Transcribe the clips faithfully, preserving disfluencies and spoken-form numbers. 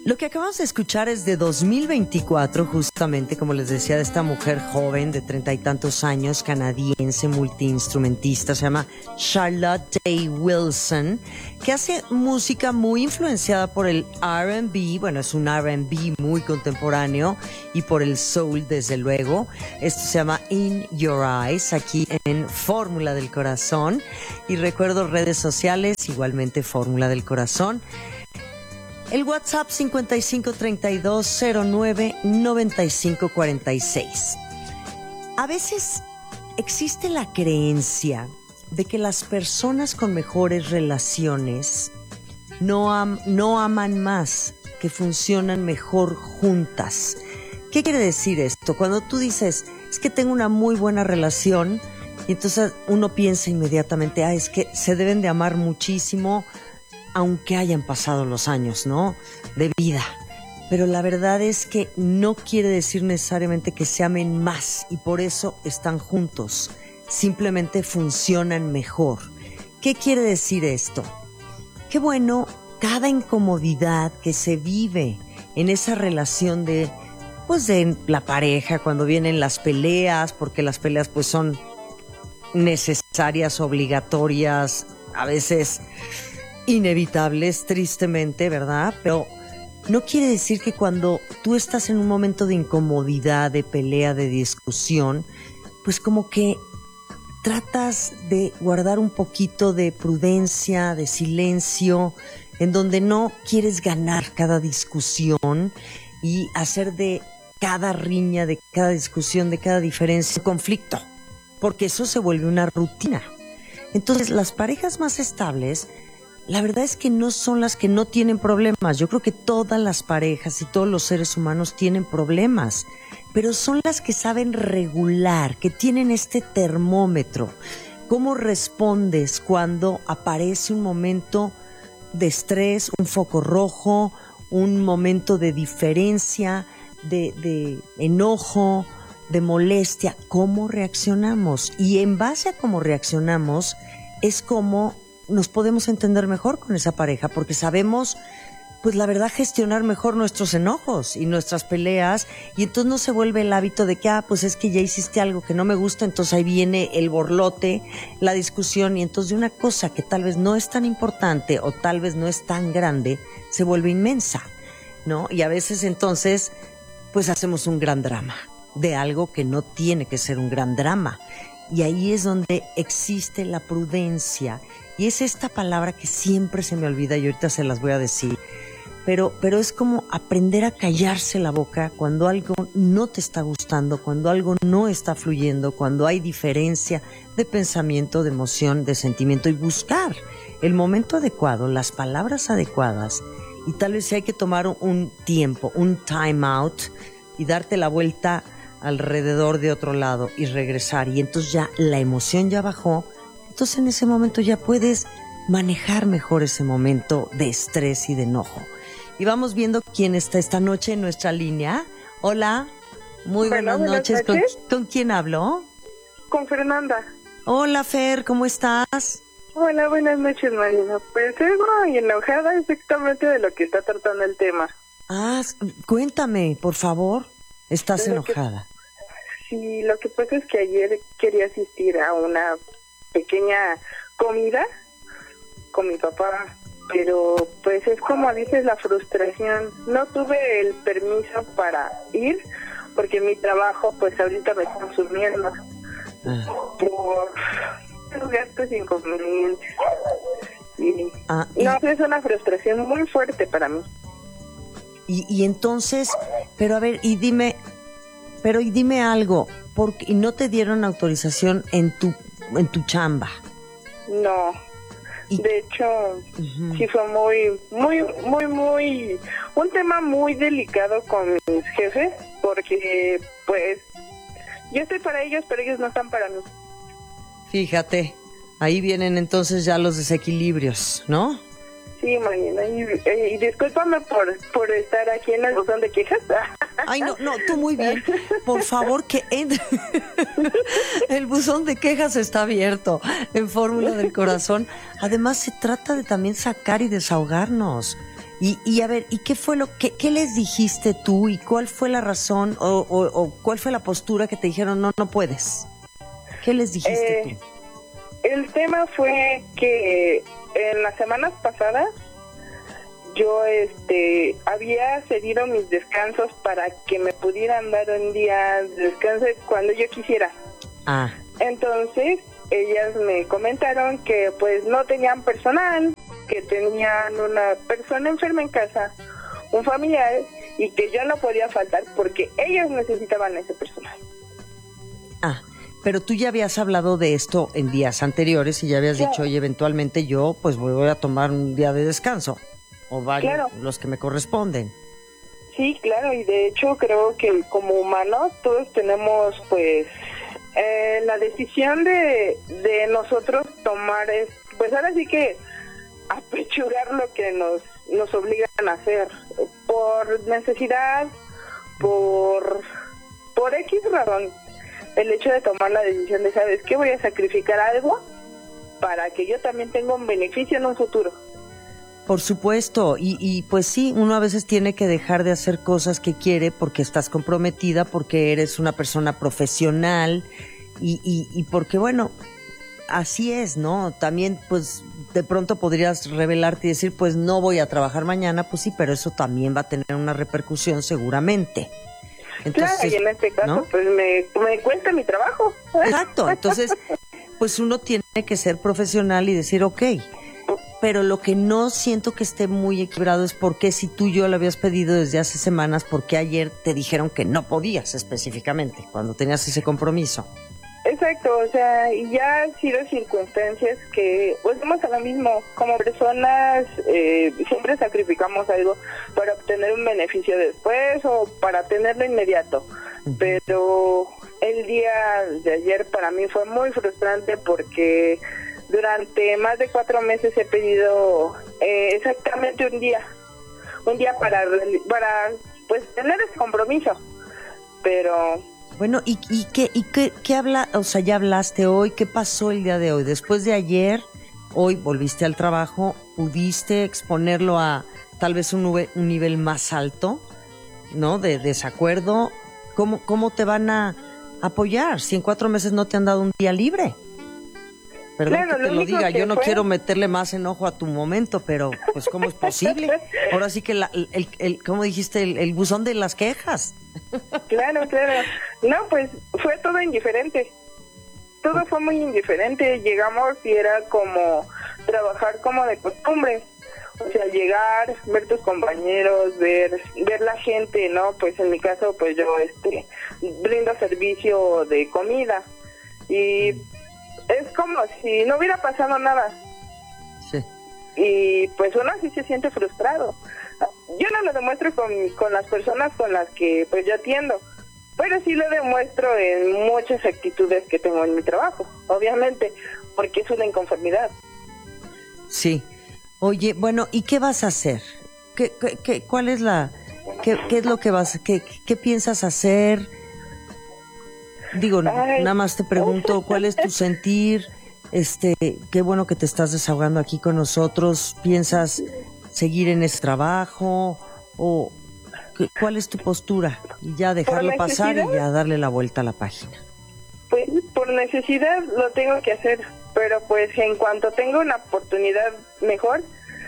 Lo que acabamos de escuchar es de dos mil veinticuatro, justamente, como les decía, de esta mujer joven de treinta y tantos años, canadiense, multiinstrumentista, se llama Charlotte Day Wilson, que hace música muy influenciada por el R and B, bueno, es un R and B muy contemporáneo, y por el soul, desde luego. Esto se llama In Your Eyes, aquí en Fórmula del Corazón, y recuerdo redes sociales, igualmente Fórmula del Corazón. El WhatsApp cincuenta y cinco treinta y dos cero nueve noventa y cinco cuarenta y seis. A veces existe la creencia de que las personas con mejores relaciones no, am- no aman más, que funcionan mejor juntas. ¿Qué quiere decir esto? Cuando tú dices, es que tengo una muy buena relación, y entonces uno piensa inmediatamente, ah, es que se deben de amar muchísimo, aunque hayan pasado los años, ¿no?, de vida. Pero la verdad es que no quiere decir necesariamente que se amen más y por eso están juntos. Simplemente funcionan mejor. ¿Qué quiere decir esto? Qué bueno, cada incomodidad que se vive en esa relación de, pues, de la pareja, cuando vienen las peleas, porque las peleas pues son necesarias, obligatorias, a veces inevitables, tristemente, ¿verdad? Pero no quiere decir que cuando tú estás en un momento de incomodidad, de pelea, de discusión, pues como que tratas de guardar un poquito de prudencia, de silencio, en donde no quieres ganar cada discusión y hacer de cada riña, de cada discusión, de cada diferencia, un conflicto, porque eso se vuelve una rutina. Entonces, las parejas más estables, la verdad es que no son las que no tienen problemas. Yo creo que todas las parejas y todos los seres humanos tienen problemas, pero son las que saben regular, que tienen este termómetro. ¿Cómo respondes cuando aparece un momento de estrés, un foco rojo, un momento de diferencia, de, de enojo, de molestia? ¿Cómo reaccionamos? Y en base a cómo reaccionamos es como nos podemos entender mejor con esa pareja, porque sabemos, pues la verdad, gestionar mejor nuestros enojos y nuestras peleas, y entonces no se vuelve el hábito de que, ah, pues es que ya hiciste algo que no me gusta, entonces ahí viene el borlote, la discusión, y entonces de una cosa que tal vez no es tan importante o tal vez no es tan grande, se vuelve inmensa, ¿no? Y a veces entonces, pues hacemos un gran drama de algo que no tiene que ser un gran drama. Y ahí es donde existe la prudencia. Y es esta palabra que siempre se me olvida y ahorita se las voy a decir. Pero, pero es como aprender a callarse la boca cuando algo no te está gustando, cuando algo no está fluyendo, cuando hay diferencia de pensamiento, de emoción, de sentimiento, y buscar el momento adecuado, las palabras adecuadas. Y tal vez si hay que tomar un tiempo, un time out y darte la vuelta alrededor de otro lado y regresar, y entonces ya la emoción ya bajó, entonces en ese momento ya puedes manejar mejor ese momento de estrés y de enojo. Y vamos viendo quién está esta noche en nuestra línea. Hola, muy Bueno, buenas, noches. buenas noches. ¿Con, ¿Con quién hablo? Con Fernanda. Hola, Fer, ¿cómo estás? Hola, buenas noches, Marina. Pues vengo y enojada exactamente de lo que está tratando el tema. Ah, cuéntame, por favor. ¿Estás Lo que- enojada? Sí, lo que pasa es que ayer quería asistir a una pequeña comida con mi papá, pero pues es como dices, la frustración. No tuve el permiso para ir porque mi trabajo pues ahorita me está consumiendo Ah. por los gastos inconvenientes. Y, Ah, y- no, es una frustración muy fuerte para mí. Y, y entonces, pero a ver, y dime, pero y dime algo, porque y no te dieron autorización en tu en tu chamba. No, Y- de hecho, Ujú. sí fue muy, muy, muy, muy, un tema muy delicado con mis jefes, porque pues yo estoy para ellos, pero ellos no están para mí. Fíjate, ahí vienen entonces ya los desequilibrios, ¿no? Sí, Marina, y, y, y discúlpame por, por estar aquí en el buzón de quejas. Ay, no, no, tú muy bien. Por favor, que entre. El buzón de quejas está abierto en Fórmula del Corazón. Además, se trata de también sacar y desahogarnos. Y, y a ver, ¿y qué fue lo que qué les dijiste tú y cuál fue la razón o, o, o cuál fue la postura que te dijeron no, no puedes? ¿Qué les dijiste Eh, tú? el tema fue que en las semanas pasadas yo este había cedido mis descansos para que me pudieran dar un día de descanso cuando yo quisiera. Ah. Entonces, ellas me comentaron que pues no tenían personal, que tenían una persona enferma en casa, un familiar, y que yo no podía faltar porque ellos necesitaban ese personal. Ah, pero tú ya habías hablado de esto en días anteriores y ya habías Claro. dicho, oye, eventualmente yo pues voy, voy a tomar un día de descanso, o varios, Claro. los que me corresponden. Sí, claro, y de hecho creo que como humanos todos tenemos pues eh, la decisión de, de nosotros tomar, es, pues ahora sí que apechugar lo que nos, nos obligan a hacer, por necesidad, por, por X razón. El hecho de tomar la decisión de, ¿sabes qué? Voy a sacrificar algo para que yo también tenga un beneficio en un futuro. Por supuesto, y, y pues sí, uno a veces tiene que dejar de hacer cosas que quiere porque estás comprometida, porque eres una persona profesional y, y, y porque, bueno, así es, ¿no? También, pues, de pronto podrías revelarte y decir, pues, no voy a trabajar mañana, pues sí, pero eso también va a tener una repercusión seguramente. Entonces, claro, y en este caso, ¿no? pues me, me cuenta mi trabajo. Exacto, entonces, pues uno tiene que ser profesional y decir, ok, pero lo que no siento que esté muy equilibrado es porque si tú y yo lo habías pedido desde hace semanas, porque ayer te dijeron que no podías específicamente, cuando tenías ese compromiso. Exacto, o sea, y ya han sido circunstancias que volvemos a lo mismo, como personas eh, siempre sacrificamos algo para obtener un beneficio después o para tenerlo inmediato, uh-huh. Pero el día de ayer para mí fue muy frustrante porque durante más de cuatro meses he pedido eh, exactamente un día, un día para, para pues tener ese compromiso, pero... Bueno, ¿y, y qué, y qué, qué habla, o sea, ya hablaste hoy? ¿Qué pasó el día de hoy? Después de ayer, hoy volviste al trabajo, ¿pudiste exponerlo a tal vez un, un nivel más alto, ¿no? De desacuerdo. ¿Cómo, cómo te van a apoyar si en cuatro meses no te han dado un día libre? Perdón claro, que te lo, lo diga, yo no fue... quiero meterle más enojo a tu momento, pero pues ¿cómo es posible? Ahora sí que, la, el, el, el, ¿cómo dijiste? El, el buzón de las quejas. Claro, claro. No, pues fue todo indiferente. Todo fue muy indiferente. Llegamos y era como trabajar como de costumbre. O sea, llegar, ver tus compañeros, ver ver la gente, ¿no? Pues en mi caso, pues yo este brindo servicio de comida. Y es como si no hubiera pasado nada. Sí. Y pues uno sí se siente frustrado. Yo no lo demuestro con, con las personas con las que pues yo atiendo, pero sí lo demuestro en muchas actitudes que tengo en mi trabajo, obviamente, porque es una inconformidad. Sí. Oye, bueno, ¿y qué vas a hacer? ¿Qué, qué, qué, cuál es la, qué, qué es lo que vas, qué, qué piensas hacer? Digo, Ay. nada más te pregunto, ¿cuál es tu sentir? Este, qué bueno que te estás desahogando aquí con nosotros. ¿Piensas seguir en ese trabajo o qué, cuál es tu postura? Y ya dejarlo pasar y ya darle la vuelta a la página. Pues por necesidad lo tengo que hacer, pero pues en cuanto tenga una oportunidad mejor,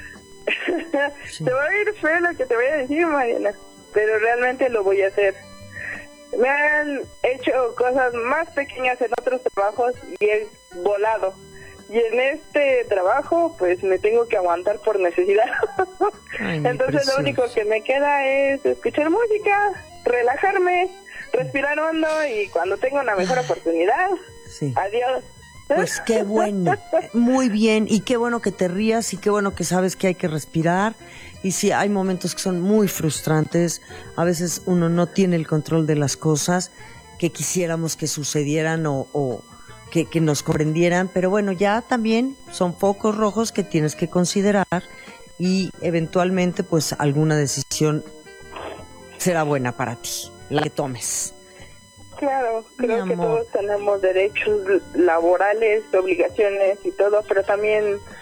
sí. Te va a ir feo lo que te voy a decir, Mariana, pero realmente lo voy a hacer. Me han hecho cosas más pequeñas en otros trabajos y he volado. Y en este trabajo, pues me tengo que aguantar por necesidad. Ay, entonces precioso. Lo único que me queda es escuchar música, relajarme, respirar hondo y cuando tenga una mejor oportunidad, sí. Adiós. Pues qué bueno, muy bien, y qué bueno que te rías y qué bueno que sabes que hay que respirar. Y sí, hay momentos que son muy frustrantes, a veces uno no tiene el control de las cosas que quisiéramos que sucedieran o, o que, que nos comprendieran, pero bueno, ya también son focos rojos que tienes que considerar y eventualmente pues alguna decisión será buena para ti, la que tomes. Claro, creo que todos tenemos derechos laborales, obligaciones y todo, pero también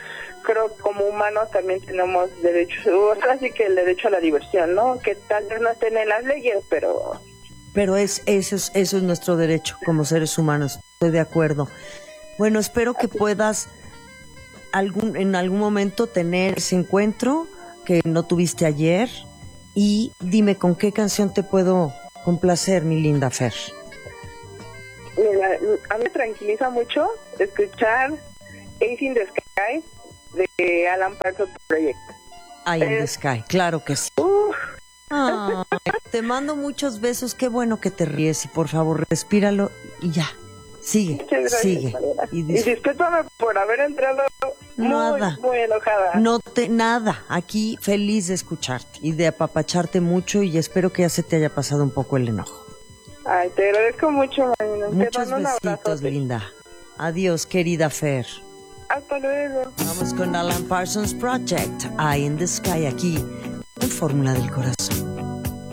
creo que como humanos también tenemos derecho, así que el derecho a la diversión, ¿no? Que tal vez no estén en las leyes, pero... Pero es, eso, es, eso es nuestro derecho como seres humanos, estoy de acuerdo. Bueno, espero que puedas algún, en algún momento tener ese encuentro que no tuviste ayer y dime con qué canción te puedo complacer, mi linda Fer. Mira, a mí me tranquiliza mucho escuchar Ace in the Sky de Alan Parsons Project. Eye in the Sky, claro que sí. Uf. Ay, te mando muchos besos, qué bueno que te ríes y por favor respíralo y ya, sigue, Muchas gracias, sigue. Mariana. Y Y dis- discúlpame por haber entrado muy, Nada. muy enojada. no te, nada, aquí feliz de escucharte y de apapacharte mucho y espero que ya se te haya pasado un poco el enojo. Ay, te agradezco mucho, Mariana. Te Muchos mando un besitos, abrazote. linda. Adiós, querida Fer. Hasta luego. Vamos con Alan Parsons Project, Eye in the Sky, aquí en Fórmula del Corazón.